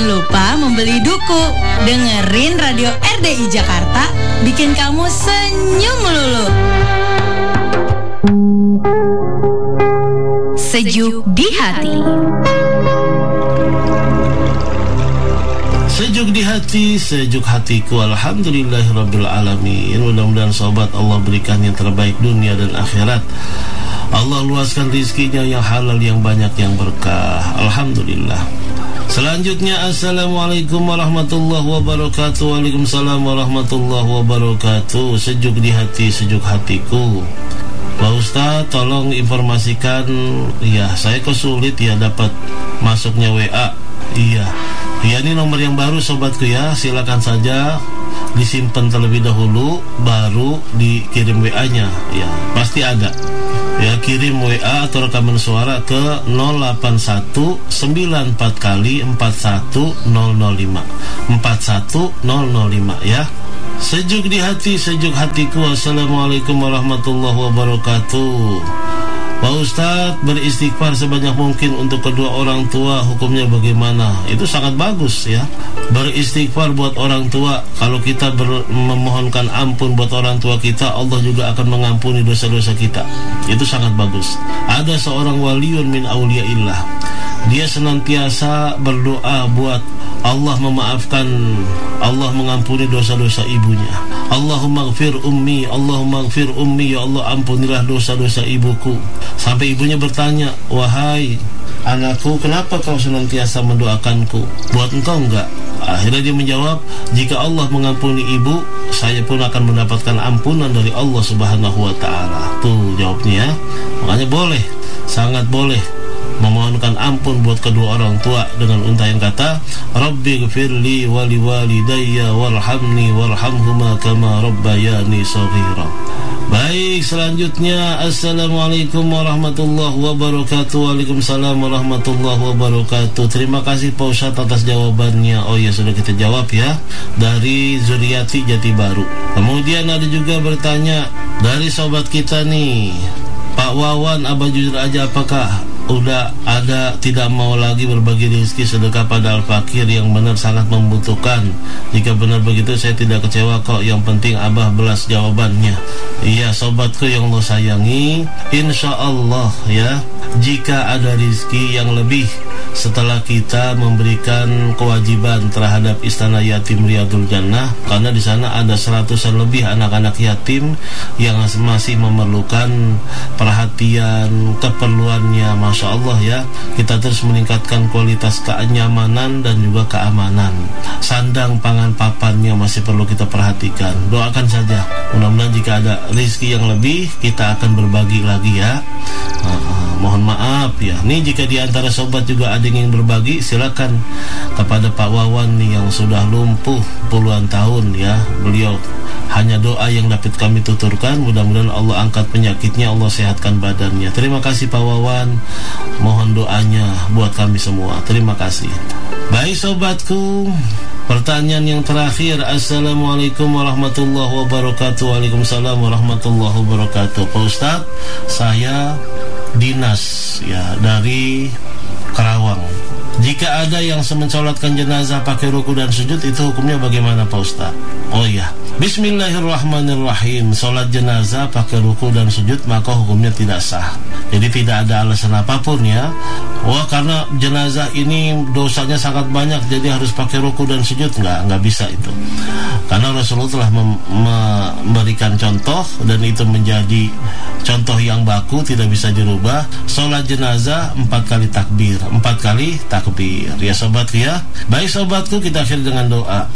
Jangan lupa membeli duku. Dengerin Radio RDI Jakarta, bikin kamu senyum melulu. Sejuk di hati. Sejuk di hati, sejuk hatiku. Alhamdulillahirabbil alamin. Mudah-mudahan sobat Allah berikan yang terbaik dunia dan akhirat. Allah luaskan rizkinya yang halal, yang banyak, yang berkah. Alhamdulillah. Selanjutnya, assalamualaikum warahmatullahi wabarakatuh. Waalaikumsalam warahmatullahi wabarakatuh. Sejuk di hati, sejuk hatiku. Pak Ustaz, tolong informasikan. Ya, saya kesulit ya dapat masuknya WA. Iya, ini nomor yang baru sobatku ya. Silakan saja disimpan terlebih dahulu, baru dikirim WA-nya. Ya, pasti ada. Ya, kirim WA atau rekaman suara ke 08194 kali 41005 41005 ya. Sejuk di hati, sejuk hatiku. Assalamualaikum warahmatullahi wabarakatuh. Pak Ustadz, beristighfar sebanyak mungkin untuk kedua orang tua, hukumnya bagaimana? Itu sangat bagus ya. Beristighfar buat orang tua. Kalau kita memohonkan ampun buat orang tua kita, Allah juga akan mengampuni dosa-dosa kita. Itu sangat bagus. Ada seorang waliun min auliyaillah. Dia senantiasa berdoa buat Allah memaafkan, Allah mengampuni dosa-dosa ibunya. Allahumma gfir ummi, Allahumma gfir ummi, ya Allah ampunilah dosa-dosa ibuku. Sampai ibunya bertanya, wahai anakku, kenapa kau senantiasa mendoakanku? Buat engkau enggak? Akhirnya dia menjawab, jika Allah mengampuni ibu, saya pun akan mendapatkan ampunan dari Allah Subhanahu wa ta'ala. Tuh jawabnya ya. Makanya boleh, sangat boleh memohonkan ampun buat kedua orang tua dengan untayan kata Rabbi gfirli wali walidayya warhamni warhamhuma kama rabbayani shaghira. Baik, selanjutnya assalamualaikum warahmatullahi wabarakatuh. Waalaikumsalam warahmatullahi wabarakatuh. Terima kasih Pak Ustadz atas jawabannya. Oh ya, sudah kita jawab ya. Dari Zuriati Jati Baru. Kemudian ada juga bertanya dari sobat kita nih, Pak Wawan, Abah jujur aja, apakah udah ada tidak mau lagi berbagi rezeki sedekah pada al-fakir yang benar sangat membutuhkan? Jika benar begitu saya tidak kecewa kok. Yang penting Abah belas jawabannya. Iya sobatku yang Allah sayangi, insya Allah ya, jika ada rezeki yang lebih setelah kita memberikan kewajiban terhadap Istana Yatim Riyadul Jannah, karena di sana ada 100-an lebih anak-anak yatim yang masih memerlukan perhatian, keperluannya. Masya Allah ya, kita terus meningkatkan kualitas kenyamanan dan juga keamanan. Sandang pangan papannya masih perlu kita perhatikan. Doakan saja, mudah-mudahan jika ada rezeki yang lebih kita akan berbagi lagi ya. Mohon maaf ya, nih jika di antara sobat juga ada yang ingin berbagi, silakan kepada Pak Wawan nih yang sudah lumpuh puluhan tahun ya. Beliau hanya doa yang dapat kami tuturkan. Mudah-mudahan Allah angkat penyakitnya, Allah sehatkan badannya. Terima kasih Pak Wawan, mohon doanya buat kami semua. Terima kasih. Baik sobatku, pertanyaan yang terakhir. Assalamualaikum warahmatullahi wabarakatuh. Waalaikumsalam warahmatullahi wabarakatuh. Pak Ustadz, saya Dinas ya dari Karawang. Jika ada yang mensolatkan jenazah pakai ruku dan sujud, itu hukumnya bagaimana Pak Ustaz? Oh iya, bismillahirrahmanirrahim. Solat jenazah pakai ruku dan sujud maka hukumnya tidak sah. Jadi tidak ada alasan apapun ya. Wah, karena jenazah ini dosanya sangat banyak jadi harus pakai ruku dan sujud. Enggak bisa itu. Karena Rasulullah telah memberikan contoh dan itu menjadi contoh yang baku, tidak bisa dirubah. Solat jenazah 4 kali takbir, 4 kali takbir ya sobat ya. Baik sobatku, kita akhiri dengan doa.